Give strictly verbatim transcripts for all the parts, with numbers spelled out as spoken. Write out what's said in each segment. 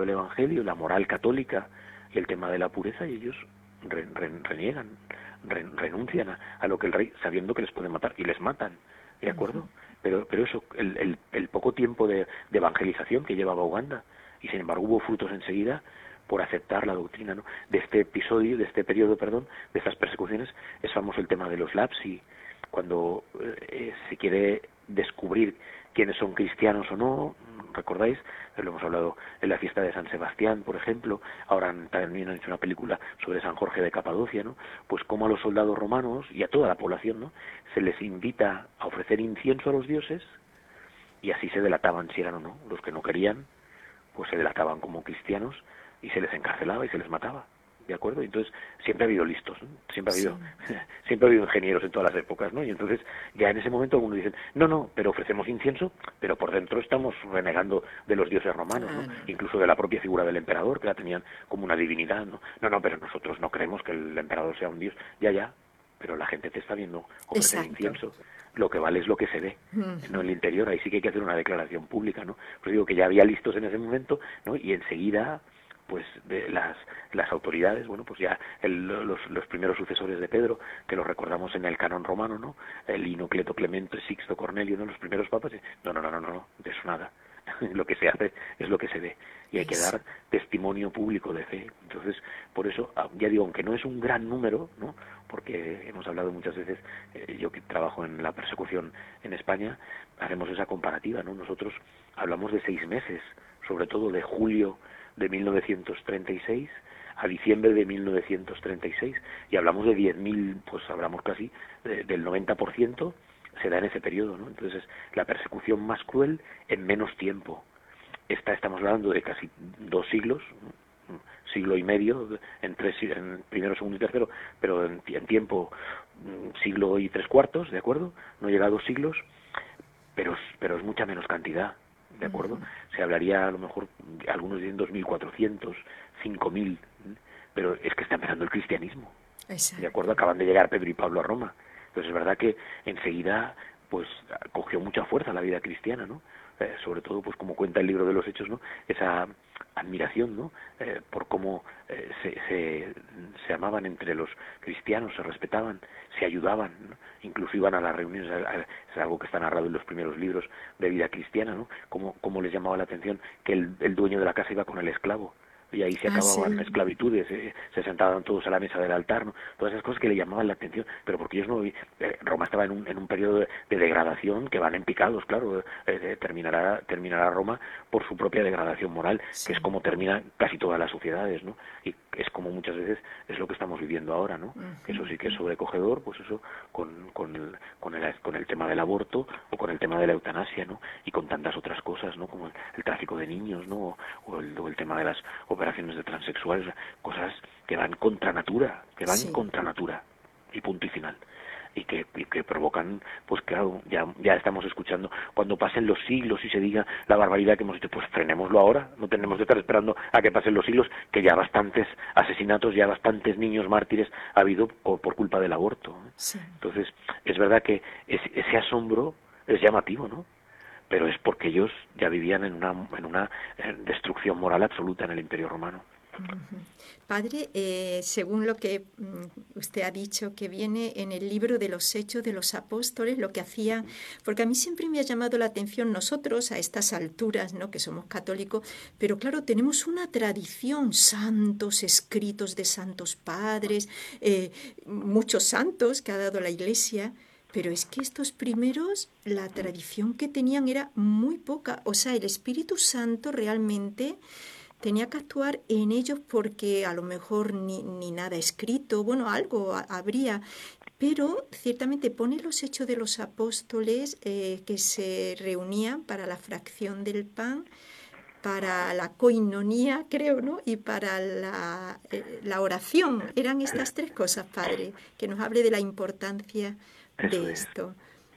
del Evangelio, la moral católica y el tema de la pureza, y ellos re, re, reniegan, re, renuncian a, a lo que el rey, sabiendo que les puede matar, y les matan, ¿de acuerdo? Uh-huh. Pero, pero eso, el, el, el poco tiempo de, de evangelización que llevaba Uganda, y sin embargo hubo frutos enseguida por aceptar la doctrina, ¿no? De este episodio, de este periodo, perdón, de estas persecuciones, es famoso el tema de los lapsi, cuando eh, se quiere descubrir quiénes son cristianos o no, ¿recordáis? Lo hemos hablado en la fiesta de San Sebastián, por ejemplo, ahora también han hecho una película sobre San Jorge de Capadocia, ¿no? Pues como a los soldados romanos y a toda la población, ¿no? Se les invita a ofrecer incienso a los dioses y así se delataban si eran o no. Los que no querían, pues se delataban como cristianos y se les encarcelaba y se les mataba, ¿de acuerdo? Entonces siempre ha habido listos, ¿no? Siempre ha habido sí. siempre ha habido ingenieros en todas las épocas, ¿no? Y entonces ya en ese momento algunos dicen, no, no, pero ofrecemos incienso, pero por dentro estamos renegando de los dioses romanos, ¿no? Ah, no. Incluso de la propia figura del emperador, que la tenían como una divinidad, ¿no? No, no, pero nosotros no creemos que el emperador sea un dios, ya, ya, pero la gente te está viendo ofrecer Exacto. incienso. Lo que vale es lo que se ve, uh-huh. no el interior. Ahí sí que hay que hacer una declaración pública, ¿no? Pues digo que ya había listos en ese momento, ¿no? Y enseguida, pues de las las autoridades, bueno, pues ya el, los los primeros sucesores de Pedro, que los recordamos en el canon romano, ¿no? El Lino, Cleto, Clemente, Sixto, Cornelio, ¿no? Los primeros papas, no, no, no, no, no, de eso nada. Lo que se hace es lo que se ve y hay que dar testimonio público de fe. Entonces, por eso, ya digo, aunque no es un gran número, ¿no? Porque hemos hablado muchas veces, eh, yo que trabajo en la persecución en España, haremos esa comparativa, ¿no? Nosotros hablamos de seis meses, sobre todo de julio de mil novecientos treinta y seis a diciembre de mil novecientos treinta y seis, y hablamos de diez mil, pues hablamos casi de, del noventa por ciento se da en ese periodo, ¿no? Entonces es la persecución más cruel en menos tiempo. Esta estamos hablando de casi dos siglos, siglo y medio, en tres, en primero, segundo y tercero, pero en, en tiempo siglo y tres cuartos, ¿de acuerdo? No llega a dos siglos, pero, pero es mucha menos cantidad, ¿de acuerdo? Uh-huh. Se hablaría a lo mejor, algunos dicen dos mil cuatrocientos, cinco mil, pero es que está empezando el cristianismo, Exacto. ¿de acuerdo? Acaban de llegar Pedro y Pablo a Roma. Entonces es verdad que enseguida pues cogió mucha fuerza la vida cristiana, ¿no? Eh, sobre todo, pues como cuenta el libro de los Hechos, ¿no? Esa admiración, ¿no? Eh, por cómo eh, se, se, se amaban entre los cristianos, se respetaban, se ayudaban, ¿no? Incluso iban a las reuniones, es algo que está narrado en los primeros libros de vida cristiana, ¿no? Cómo, cómo les llamaba la atención que el, el dueño de la casa iba con el esclavo. Y ahí se acababan ah, sí. esclavitudes, eh, se sentaban todos a la mesa del altar, ¿no? Todas esas cosas que le llamaban la atención, pero porque ellos no... Eh, Roma estaba en un, en un periodo de, de degradación que van en picados, claro, eh, terminará, terminará Roma por su propia degradación moral, sí. que es como terminan casi todas las sociedades, ¿no? Y es como muchas veces es lo que estamos viviendo ahora, ¿no? Uh-huh. Que eso sí que es sobrecogedor, pues eso, con, con, el, con, el, con el tema del aborto o con el tema de la eutanasia, ¿no? Y con tantas otras cosas, ¿no? Como el, el tráfico de niños, ¿no? O, o, el, o el tema de las operaciones de transexuales, cosas que van contra natura, que van sí. contra natura, y punto y final, y que, y que provocan, pues claro, ya, ya estamos escuchando, cuando pasen los siglos y se diga la barbaridad que hemos dicho, pues frenémoslo ahora, no tenemos que estar esperando a que pasen los siglos, que ya bastantes asesinatos, ya bastantes niños mártires ha habido por, por culpa del aborto, ¿eh? Sí. Entonces, es verdad que ese, ese asombro es llamativo, ¿no? Pero es porque ellos ya vivían en una en una destrucción moral absoluta en el Imperio Romano. Uh-huh. Padre, eh, según lo que um, usted ha dicho, que viene en el libro de los Hechos de los Apóstoles, lo que hacían, porque a mí siempre me ha llamado la atención nosotros a estas alturas, ¿no? Que somos católicos, pero claro, tenemos una tradición, santos, escritos de santos padres, eh, muchos santos que ha dado la Iglesia. Pero es que estos primeros, la tradición que tenían era muy poca. O sea, el Espíritu Santo realmente tenía que actuar en ellos porque a lo mejor ni, ni nada escrito, bueno, algo habría. Pero ciertamente pone los Hechos de los Apóstoles eh, que se reunían para la fracción del pan, para la coinonía, creo, ¿no? Y para la, eh, la oración. Eran estas tres cosas, Padre, que nos hable de la importancia Eso de es. esto.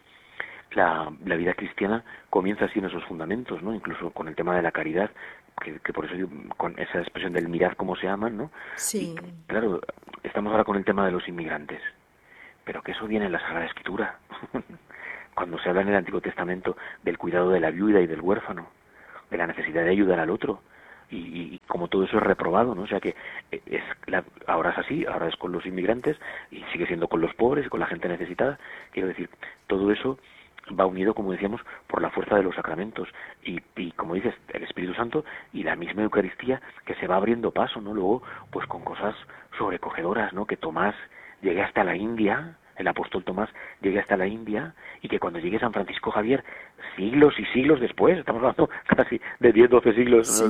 La, la vida cristiana comienza así en esos fundamentos, ¿no? Incluso con el tema de la caridad, que, que por eso yo, con esa expresión del mirad cómo se aman, ¿no? Sí. Y, claro, estamos ahora con el tema de los inmigrantes, pero que eso viene en la Sagrada Escritura. Cuando se habla en el Antiguo Testamento del cuidado de la viuda y del huérfano, de la necesidad de ayudar al otro, y, y como todo eso es reprobado, ¿no? O sea que es la, ahora es así, ahora es con los inmigrantes y sigue siendo con los pobres y con la gente necesitada. Quiero decir, todo eso va unido, como decíamos, por la fuerza de los sacramentos y, y como dices, el Espíritu Santo y la misma Eucaristía que se va abriendo paso, ¿no? Luego, pues con cosas sobrecogedoras, ¿no? Que Tomás llegue hasta la India, el apóstol Tomás llegue hasta la India, y que cuando llegue San Francisco Javier, siglos y siglos después, estamos hablando casi de diez, doce siglos, Sí.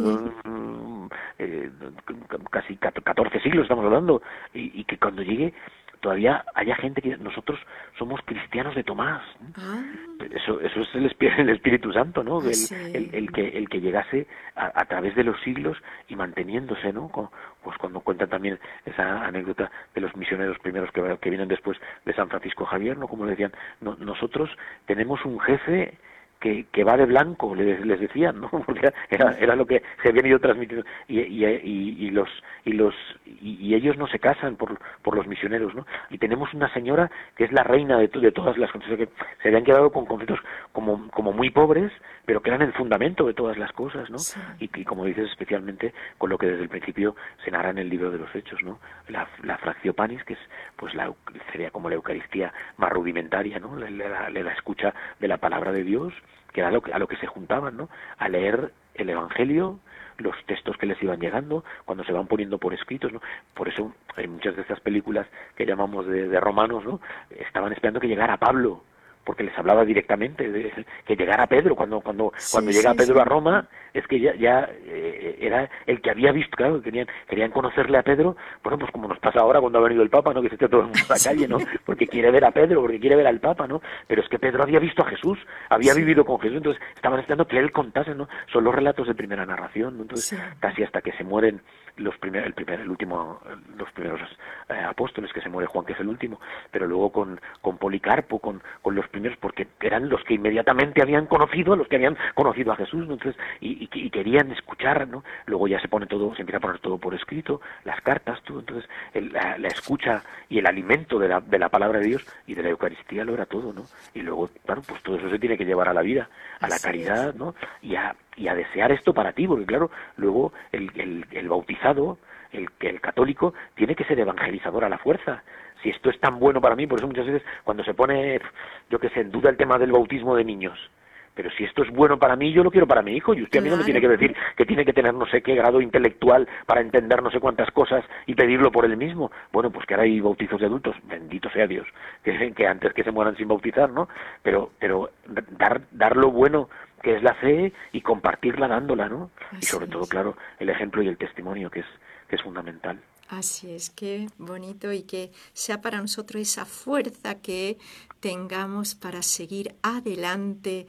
eh, casi catorce siglos estamos hablando, y, y que cuando llegue todavía haya gente que nosotros somos cristianos de Tomás. Ah. Eso, eso es el, Espíritu, el Espíritu Santo, ¿no? El, Sí. el, el que el que llegase a, a través de los siglos y manteniéndose, ¿no? Pues cuando cuentan también esa anécdota de los misioneros primeros que, que vienen después de San Francisco Javier, ¿no? Como le decían, no, nosotros tenemos un jefe que, que va de blanco, les, les decían, ¿no? Porque era, era lo que se habían ido transmitiendo, y, y, y, y los y los y, y ellos no se casan por por los misioneros, ¿no? Y tenemos una señora que es la reina de, de todas las cosas, que se habían quedado con conflictos como como muy pobres, pero que eran el fundamento de todas las cosas, ¿no? Sí. Y, y como dices, especialmente con lo que desde el principio se narra en el libro de los Hechos, ¿no? La, la fractio panis, que es pues la sería como la Eucaristía más rudimentaria, ¿no? La, la, la escucha de la palabra de Dios, que era lo que, a lo que se juntaban, ¿no? A leer el Evangelio, los textos que les iban llegando, cuando se van poniendo por escritos, ¿no? Por eso en muchas de estas películas que llamamos de, de romanos, ¿no? Estaban esperando que llegara Pablo, porque les hablaba directamente de que llegara Pedro. Cuando cuando Sí, cuando llega sí, Pedro sí. a Roma, es que ya, ya eh, era el que había visto, claro, querían querían conocerle a Pedro, bueno, pues como nos pasa ahora cuando ha venido el Papa, ¿no? Que se esté todo el mundo en la calle, ¿no? Porque quiere ver a Pedro, porque quiere ver al Papa, ¿no? Pero es que Pedro había visto a Jesús, había Sí. vivido con Jesús, entonces estaban esperando que él contase, ¿no? Son los relatos de primera narración, ¿no? Entonces, Sí. casi hasta que se mueren los primer, el primer, el último, los primeros eh, apóstoles, que se muere Juan, que es el último, pero luego con, con Policarpo, con, con los primeros, porque eran los que inmediatamente habían conocido, los que habían conocido a Jesús, ¿no? Entonces, y, y, y querían escuchar, ¿no? Luego ya se pone todo, se empieza a poner todo por escrito, las cartas, todo, entonces el, la, la escucha y el alimento de la, de la palabra de Dios y de la Eucaristía lo era todo, ¿no? Y luego, claro, pues todo eso se tiene que llevar a la vida, a la Así caridad, es. ¿no? Y a, y a desear esto para ti, porque claro, luego el, el, el bautizado, el, el católico, tiene que ser evangelizador a la fuerza. Si esto es tan bueno para mí, por eso muchas veces cuando se pone, yo qué sé, en duda el tema del bautismo de niños, pero si esto es bueno para mí, yo lo quiero para mi hijo, y usted a mí no me tiene que Claro. decir que tiene que tener no sé qué grado intelectual para entender no sé cuántas cosas y pedirlo por él mismo. Bueno, pues que ahora hay bautizos de adultos, bendito sea Dios, que, que antes que se mueran sin bautizar, ¿no? Pero, pero dar, dar lo bueno que es la fe y compartirla dándola, ¿no? Y sobre Así todo, es. claro, el ejemplo y el testimonio, que es, que es fundamental. Así es, qué bonito, y que sea para nosotros esa fuerza que tengamos para seguir adelante,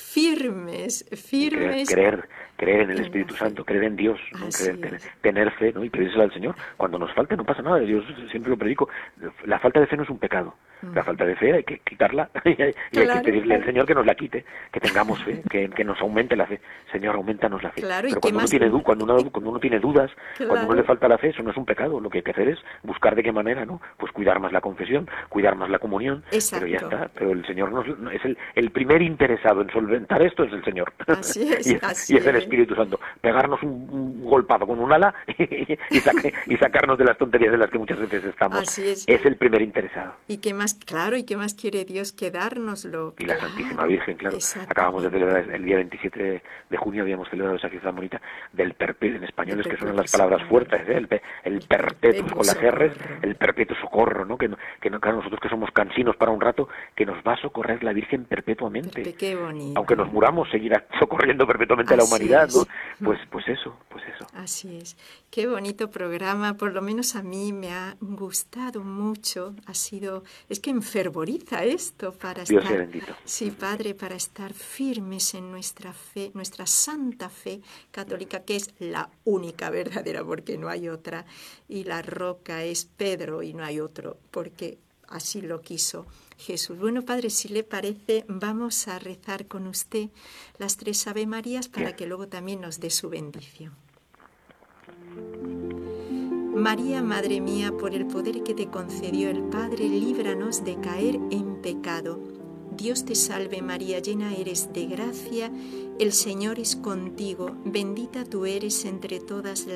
firmes, Y creer, firmes creer, creer en el en la Espíritu fe. Santo, creer en Dios, ¿no? Creer, Así tener, es. tener fe, ¿no? Y pedírsela al Señor. Cuando nos falte no pasa nada, yo siempre lo predico. La falta de fe no es un pecado. La falta de fe hay que quitarla y hay, y hay que Claro, pedirle al Señor que nos la quite, que tengamos fe, que, que nos aumente la fe. Señor, aumentanos la fe. claro, y Pero qué cuando uno más, tiene du cuando uno, cuando uno tiene dudas, cuando uno le claro, falta la fe, eso no es un pecado. Lo que hay que hacer es buscar de qué manera, ¿no? Pues cuidar más la confesión, cuidar más la comunión, pero ya exacto. está. Pero el Señor nos, es el, el primer interesado en solventar esto, es el Señor. Así y, es, es, así y es el es. Espíritu Santo. Pegarnos un, un golpazo con un ala y, y, saque, y sacarnos de las tonterías en las que muchas veces estamos. Así es. Es el primer interesado. Y qué más, claro, y qué más quiere Dios que dárnoslo. Y la Claro, Santísima Virgen, claro. Acabamos de exactamente. celebrar el día veintisiete de junio, habíamos celebrado esa fiesta bonita del perpetuo, en español El es que son perpetuo las palabras socorro. fuertes, ¿eh? el, pe, el El perpetuo perpetuo con las R's, socorro. el perpetuo socorro, ¿no? Que, no, que no, claro, nosotros que somos cansinos para un rato, que nos va a socorrer la Virgen perpetuamente. Perpe, qué bonito. Aunque nos muramos, seguirá socorriendo perpetuamente a la Así humanidad, ¿no? es. Pues, pues eso, pues eso. Así es. Qué bonito programa, por lo menos a mí me ha gustado mucho. Ha sido, es que enfervoriza esto para Dios estar, sea bendito. sí, Padre, para estar firmes en nuestra fe, nuestra santa fe católica, que es la única verdadera, porque no hay otra. Y la roca es Pedro y no hay otro, porque así lo quiso Jesús. Bueno, Padre, si le parece, vamos a rezar con usted las tres Ave Marías para que luego también nos dé su bendición. María, Madre mía, por el poder que te concedió el Padre, líbranos de caer en pecado. Dios te salve María, llena eres de gracia, el Señor es contigo, bendita tú eres entre todas las